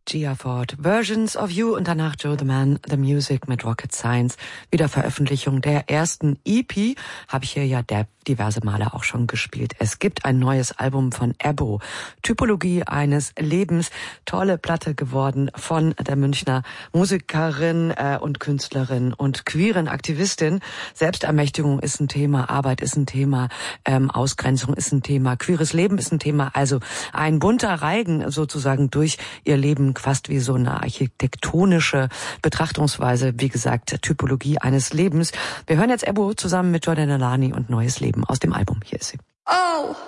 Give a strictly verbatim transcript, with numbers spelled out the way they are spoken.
Gia Ford, Versions of You und danach Joe the Man, The Music mit Rocket Science. Wiederveröffentlichung der ersten E P, habe ich hier ja der diverse Male auch schon gespielt. Es gibt ein neues Album von Ebbo, Typologie eines Lebens, tolle Platte geworden von der Münchner Musikerin äh, und Künstlerin und queeren Aktivistin. Selbstermächtigung ist ein Thema, Arbeit ist ein Thema, ähm, Ausgrenzung ist ein Thema, queeres Leben ist ein Thema, also ein bunter Reigen sozusagen durch ihr Leben, fast wie so eine architektonische Betrachtungsweise, wie gesagt, Typologie eines Lebens. Wir hören jetzt Ebbo zusammen mit Jordan Alani und Neues Leben aus dem Album. Hier ist sie. Oh!